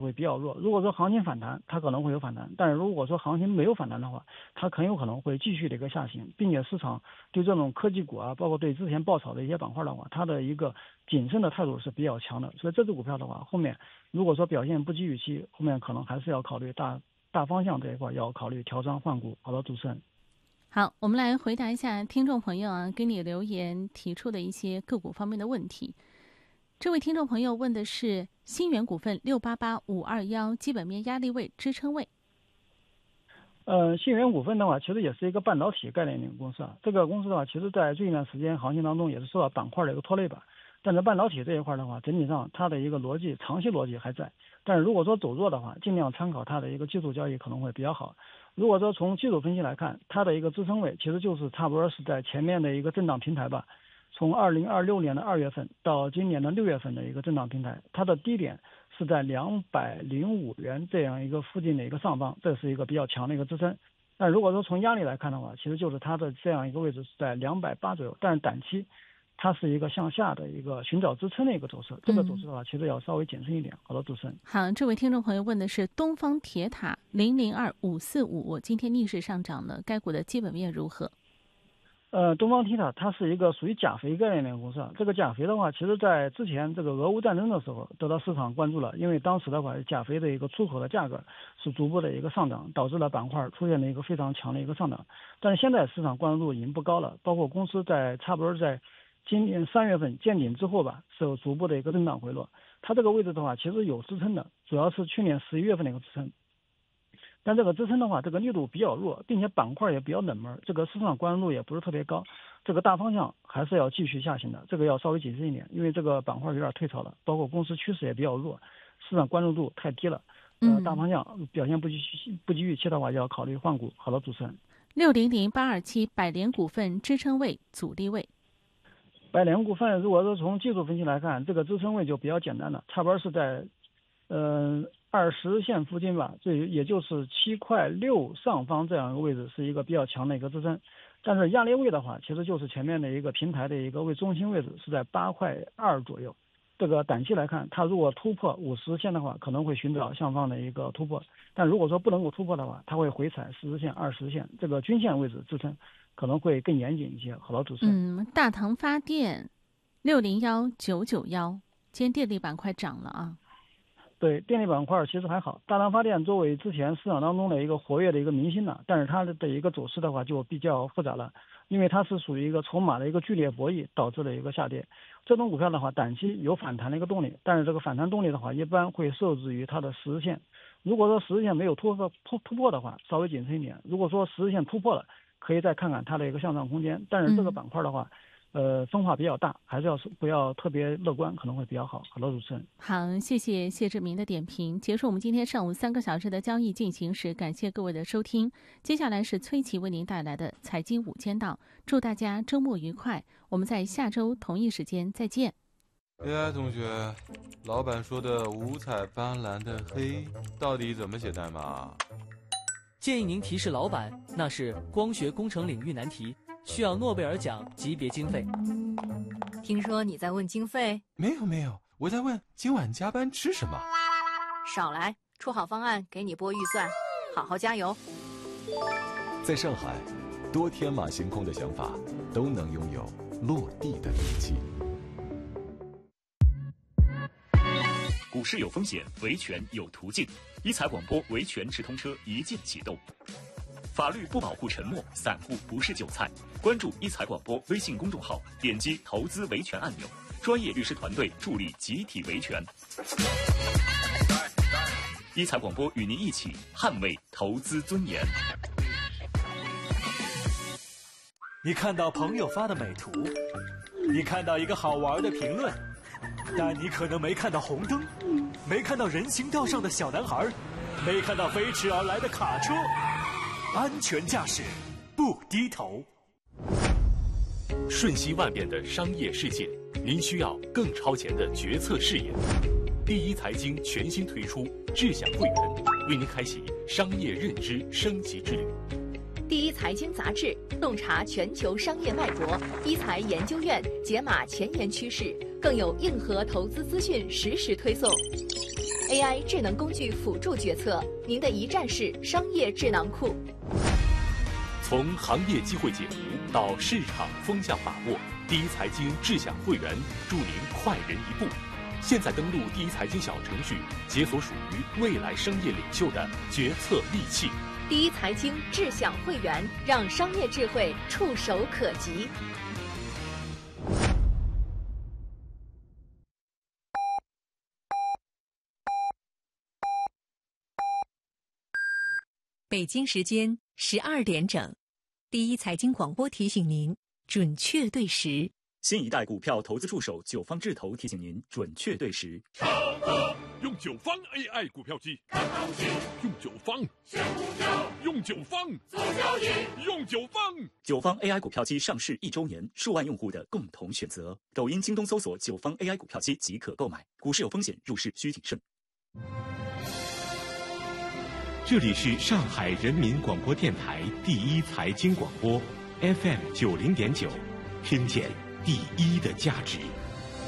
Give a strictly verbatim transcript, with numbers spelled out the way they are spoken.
会比较弱。如果说行情反弹，它可能会有反弹，但是如果说行情没有反弹的话，它很有可能会继续的一个下行，并且市场对这种科技股啊，包括对之前爆炒的一些板块的话，它的一个谨慎的态度是比较强的。所以这只股票的话，后面如果说表现不及预期，后面可能还是要考虑大大方向这一块要考虑调仓换股。好的，主持人。 好，我们来回答一下听众朋友啊给你留言提出的一些个股方面的问题。这位听众朋友问的是新源股份六八八五二幺基本面压力位、支撑位。 呃，新源股份的话，其实也是一个半导体概念的公司啊。这个公司的话，其实在最近一段时间行情当中也是受到板块的一个拖累吧。但是半导体这一块的话，整体上它的一个逻辑，长期逻辑还在。但是如果说走弱的话，尽量参考它的一个技术交易可能会比较好。如果说从技术分析来看，它的一个支撑位其实就是差不多是在前面的一个震荡平台吧。从二零二六年的二月份到今年的六月份的一个震荡平台，它的低点是在两百零五元这样一个附近的一个上方，这是一个比较强的一个支撑。但如果说从压力来看的话，其实就是它的这样一个位置是在两百八左右，但是短期它是一个向下的一个寻找支撑的一个走势，这个走势的话其实要稍微谨慎一点。好的，主持人。 好，这位听众朋友问的是东方铁塔零零二五四五，今天逆势上涨了，该股的基本面如何？ 呃，东方铁塔它是一个属于钾肥概念的公司啊。这个钾肥的话，其实在之前这个俄乌战争的时候得到市场关注了，因为当时的话钾肥的一个出口的价格是逐步的一个上涨，导致了板块出现了一个非常强的一个上涨。但是现在市场关注度已经不高了，包括公司在差不多在今年三月份见顶之后吧，是有逐步的一个震荡回落。它这个位置的话，其实有支撑的，主要是去年十一月份的一个支撑。但这个支撑的话，这个力度比较弱，并且板块也比较冷门，这个市场关注度也不是特别高，这个大方向还是要继续下行的，这个要稍微谨慎一点，因为这个板块有点退潮了，包括公司趋势也比较弱，市场关注度太低了，呃，大方向表现不及不及预期的话，要考虑换股。好的，主持人。 六零零八二七百联股份支撑位、阻力位。 百联股份如果说从技术分析来看，这个支撑位就比较简单了，差不多是在，呃。二十线附近吧，这也就是七块六上方这样一个位置是一个比较强的一个支撑，但是压力位的话，其实就是前面的一个平台的一个位中心位置是在八块二左右。这个短期来看，它如果突破五十线的话，可能会寻找向方的一个突破，但如果说不能够突破的话，它会回踩十线、二十线这个均线位置支撑，可能会更严谨一些。好了，主持人。 嗯，大唐发电六零幺九九幺，今天电力板块涨了啊。 对，电力板块其实还好，大唐发电作为之前市场当中的一个活跃的一个明星呢，但是它的一个走势的话就比较复杂了，因为它是属于一个筹码的一个剧烈博弈导致的一个下跌。这种股票的话，短期有反弹的一个动力，但是这个反弹动力的话，一般会受制于它的十日线。如果说十日线没有突破突突破的话，稍微谨慎一点；如果说十日线突破了，可以再看看它的一个向上空间。但是这个板块的话，嗯呃，分化比较大，还是要不要特别乐观，可能会比较好。好的，主持人。 好，谢谢谢志明的点评。结束我们今天上午三个小时的交易进行时，感谢各位的收听。接下来是崔琦为您带来的财经午间道，祝大家周末愉快。我们在下周同一时间再见。 哎，同学，老板说的五彩斑斓的黑到底怎么写代码？ 建议您提示老板，那是光学工程领域难题，需要诺贝尔奖级别经费。 听说你在问经费？ 没有没有，我在问今晚加班吃什么。 少来，出好方案给你拨预算，好好加油。 在上海，多天马行空的想法都能拥有落地的力气。 股市有风险，维权有途径。一财广播维权直通车一键启动。法律不保护沉默，散户不是韭菜。关注一财广播微信公众号，点击投资维权按钮，专业律师团队助力集体维权。一财广播与您一起捍卫投资尊严。 你看到朋友发的美图，你看到一个好玩的评论，但你可能没看到红灯，没看到人行道上的小男孩，没看到飞驰而来的卡车。安全驾驶，不低头。 瞬息万变的商业世界，您需要更超前的决策视野。第一财经全新推出智享会员，为您开启商业认知升级之旅。 第一财经杂志洞察全球商业脉搏，一财研究院解码前沿趋势，更有硬核投资资讯实时推送。 A I 智能工具辅助决策，您的一站式商业智囊库。 从行业机会解读到市场风向把握，第一财经智享会员助您快人一步。现在登录第一财经小程序，解锁属于未来商业领袖的决策利器。 第一财经智享会员，让商业智慧触手可及。 北京时间十二点整，第一财经广播提醒您准确对时。 新一代股票投资助手九方智投提醒您准确对时。 用九方 A I 股票机，用九方用九方用九方。 九方 A I 股票机上市一周年，数万用户的共同选择。抖音、京东搜索九方 A I 股票机即可购买。股市有风险，入市需谨慎。 这里是上海人民广播电台第一财经广播 F M 九零点九，听见第一的价值。